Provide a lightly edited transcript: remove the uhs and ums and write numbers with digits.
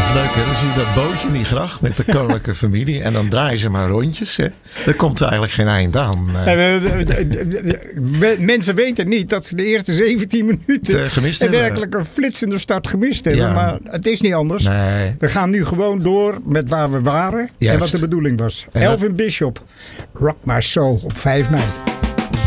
is leuk, hè? Dan zie je dat bootje in die gracht met de koninklijke familie. En dan draaien ze maar rondjes. Hè? Er komt eigenlijk geen eind aan. Mensen weten niet dat ze de eerste 17 minuten gemist hebben. Werkelijk een flitsende start gemist hebben. Ja. Maar het is niet anders. Nee. We gaan nu gewoon door met waar we waren. Juist. En wat de bedoeling was. En Elvin Bishop, Rock My Soul op 5 mei.